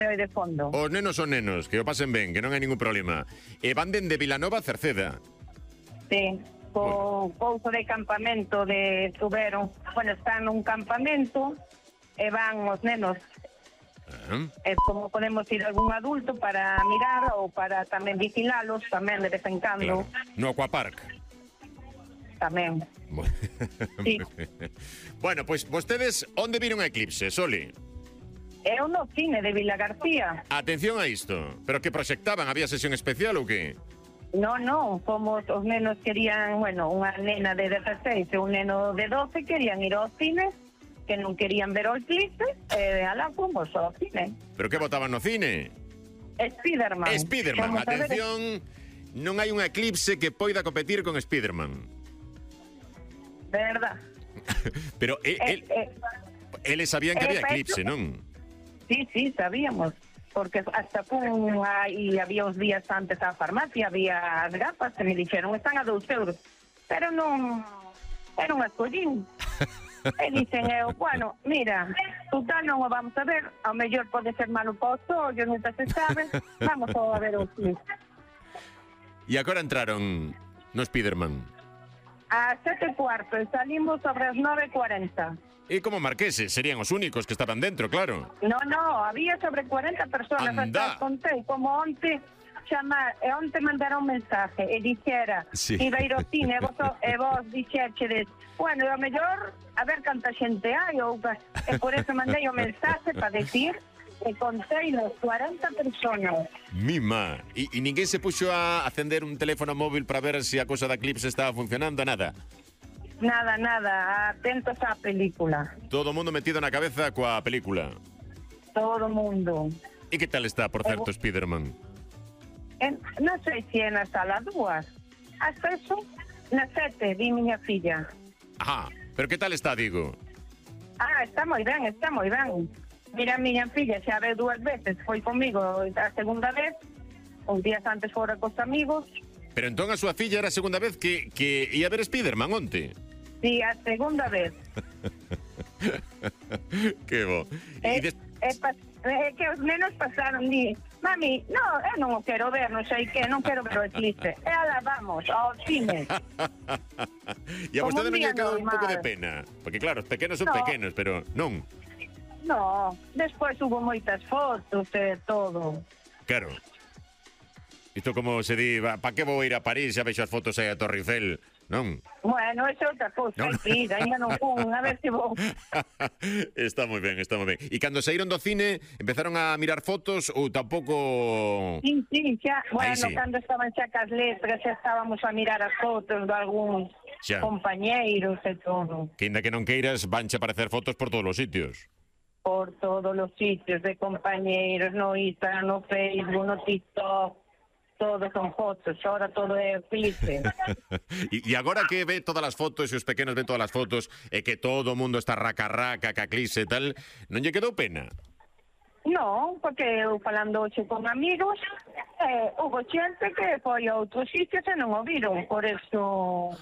de fondo. Os nenos son nenos, que o pasen ben, que non hai ningún problema. E van dende Vilanova a Cerceda. Sí, co couso de campamento de estuveron, bueno, están nun campamento e van os nenos. É como podemos ir algún adulto para mirar ou para tamén vigilalos, tamén de vez en cando. Claro. No Aquapark. Tamén. Sí. Bueno, pois vostedes onde viron a eclipse, Soli? Eu no cine de Vila García. Atención a isto. Pero que proxectaban? Había sesión especial ou que? No, como os nenos querían, bueno, unha nena de 16 e un neno de 12 querían ir ao cine, que non querían ver o eclipse, e alá fomos ao cine. Pero que votaban no cine? Spiderman. Spiderman, atención, non hai un eclipse que poida competir con Spiderman. Verdad. Pero eles sabían que había eclipse, non? Sí, sabíamos. Porque hasta aí había uns días antes a farmacia, había as gafas que me dixeron, están a 2 euros. Pero non as collín. E dicen eu, bueno, mira, total non o vamos a ver, ao mellor pode ser malo para os ollos, nunca se sabe, vamos a ver o clip. E agora entraron no Spiderman? A 7:15, salimos sobre as 9:40. E como marqueses, serían os únicos que estaban dentro, claro. No, había sobre 40 personas. Anda. Hasta contei, como onte chamar, e onte mandaron un mensaje e dixera, sí, iba a ir ao cine e vos dixerchedes, bueno, a mellor a ver canta xente hai, e por eso mandei o mensaje para decir que contei los 40 personas. Mima, e ninguén se puxo a acender un teléfono móvil para ver se a cosa da Eclipse estaba funcionando, nada? Nada, atentos á película. Todo o mundo metido na cabeza coa película. Todo o mundo. E que tal está, por certo, Spiderman? Non sei se é na sala 2. Hasta eso, na 7, vi miña filla. Ajá, pero que tal está, digo? Está moi ben, Mira, miña filla xa ve 2 veces, foi comigo a segunda vez, uns días antes fora cos amigos. Pero entón a súa filla era a segunda vez que ia ver Spiderman onte? Sí, a segunda vez. Que bo. Que os nenos pasaron, di, mami, eu non o quero ver, non sei que, non quero ver o eclipse. E ala, vamos, ao cine. E a vostede non lle quedou un pouco de pena? Porque claro, os pequenos son pequenos, pero non. No, despois hubo moitas fotos e todo. Claro. Isto como se di, pa que vou ir a París, xa vexo as fotos aí a Torre Eiffel, non? Bueno, é outra cousa, ainda non fun, a ver se vou. Está moi ben. E cando saíron do cine, empezaron a mirar fotos ou tampouco... Sí, xa, bueno, cando estaban xa cas letras, xa estábamos a mirar as fotos de algúns compañeiros e todo. Que ainda que non queiras, vanche aparecer fotos por todos os sitios. Por todos os sitios de compañeiros, no Instagram, no Facebook, no TikTok. Todo son fotos, ahora todo é eclipse. E agora que ve todas as fotos e os pequenos ven todas as fotos e que todo o mundo está raca, ca eclipse e tal, non lle quedou pena? Non, porque eu falando hoxe con amigos, houve xente que foi a outros sitios e non o viron, por eso...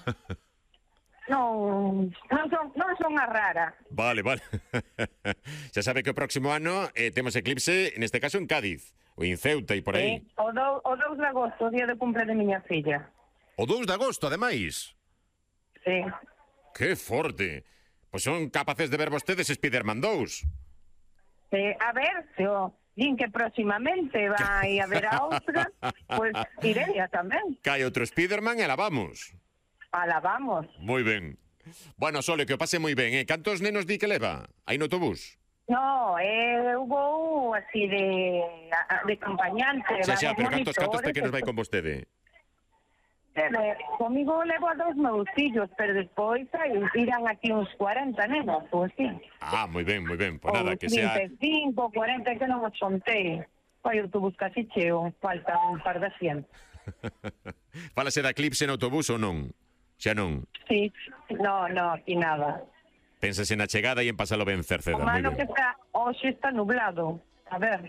Non son a rara. Vale. Xa sabe que o próximo ano temos eclipse, neste caso en Cádiz, ou en Ceuta e por aí. O 2 de agosto, o día de cumple de miña filla. O 2 de agosto, ademais? Sí. Que forte. Pois son capaces de ver vostedes Spiderman 2. A ver, se din que próximamente vai a ver a outra, pois irei a tamén. Cae outro Spiderman e la vamos. Alabamos. Moi ben. Bueno, Sole, que o pase moi ben, Cantos nenos di que leva? Aí no autobús? No, eu vou así de acompañante. Xa, pero cantos pequenos vai con vostede? Comigo levo a 2 meus fillos, pero despois irán aquí uns 40 nenos, ou así. Moi ben, por nada, que sea... 35, 40, que non os contei. Vai o autobús casi cheo, falta un par de asientos. Fálase da eclipse no autobús ou non? Xa non? Sí, no, aquí nada. Pénsase na chegada e en pasalo ben Cerceda. O malo que hoxe está nublado. A ver.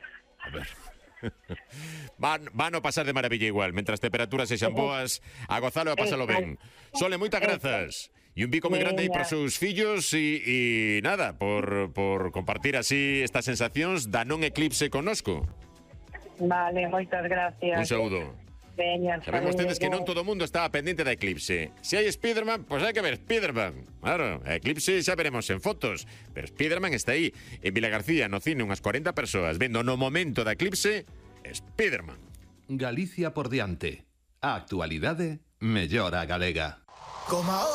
Van a pasar de maravilla igual. Mentras temperaturas sexan boas, a gozalo e a pasalo ben. Sole, moitas grazas. E un bico moi grande aí para os seus fillos e nada, por compartir así estas sensacións da non eclipse connosco. Vale, moitas gracias. Un saúdo. Veña, Sabemos tedes que non todo o mundo está pendente da eclipse. Se hai Spiderman, pois hai que ver Spiderman. Claro, a eclipse xa veremos en fotos, pero Spiderman está aí. En Vilagarcía, no cine, unhas 40 persoas vendo no momento da eclipse Spiderman. Galicia por diante. A actualidade mellora a galega.